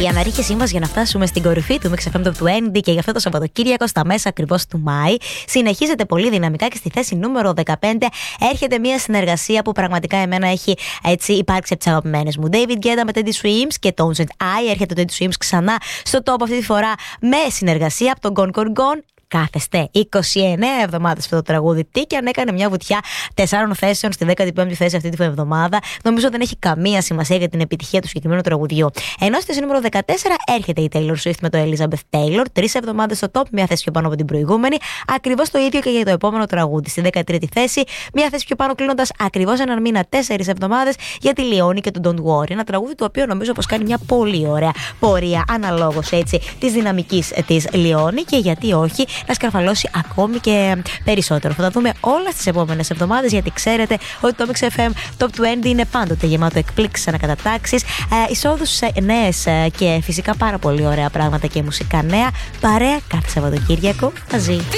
Η αναρρίχη σύμβαση για να φτάσουμε στην κορυφή του Mix FM Top 20 και για αυτό το Σαββατοκύριακο στα μέσα ακριβώς του Μάη συνεχίζεται πολύ δυναμικά και στη θέση νούμερο 15 έρχεται μια συνεργασία που πραγματικά εμένα έχει έτσι υπάρξει από τις αγαπημένες μου. David Guetta με Teddy Swims και Tones and I. Έρχεται το Teddy Swims ξανά στο top αυτή τη φορά με συνεργασία από τον Gone Gone Gone. Κάθεστε 29 εβδομάδες αυτό το τραγούδι. Τι και αν έκανε μια βουτιά 4 θέσεων στη 15η θέση αυτή τη εβδομάδα. Νομίζω δεν έχει καμία σημασία για την επιτυχία του συγκεκριμένου τραγουδιού. Ενώ στη θέση νούμερο 14 έρχεται η Taylor Swift με το Elizabeth Taylor. 3 εβδομάδες στο top, μια θέση πιο πάνω από την προηγούμενη. Ακριβώς το ίδιο και για το επόμενο τραγούδι. Στη 13η θέση, μια θέση πιο πάνω, κλείνοντας ακριβώς έναν μήνα 4 εβδομάδες για τη Leone και το Don't Worry. Ένα τραγούδι το οποίο νομίζω πως κάνει μια πολύ ωραία πορεία αναλόγως έτσι της δυναμικής της Leone και γιατί όχι να σκαρφαλώσει ακόμη και περισσότερο. Θα τα δούμε όλα στις επόμενες εβδομάδες, γιατί ξέρετε ότι το Mix FM Top 20 είναι πάντοτε γεμάτο εκπλήξεις, ανακατατάξεις, εισόδους νέες και φυσικά πάρα πολύ ωραία πράγματα και μουσικά νέα. Παρέα κάθε Σαββατοκύριακο μαζί.